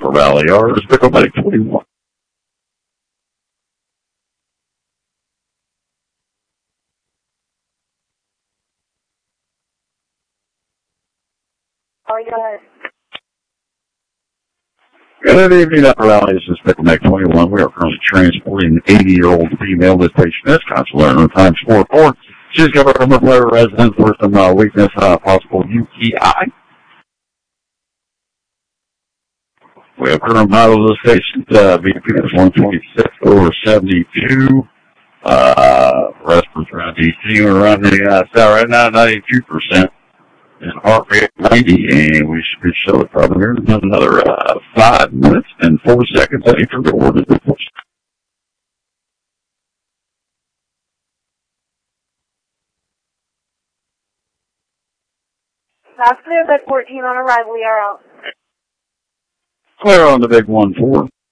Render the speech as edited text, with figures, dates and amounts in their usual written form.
Upper Valley Yard. It's Pickle Medic 21. Oh, go ahead. Good evening, Upper Valley. This is Pickle Medic 21. We are currently transporting an 80-year-old female. This patient is consular in times 4-4. She's got a government letter residence with some weakness, possible UTI. We have current vital of the patient, BP is 126 over 72. Respiratory DC, we're running the cell right now, 92%. And heart rate 90, and we should be showing probably here in another 5 minutes and 4 seconds after the order. That's clear, bed 14 on arrival, we are out. Clear on the big 1-4.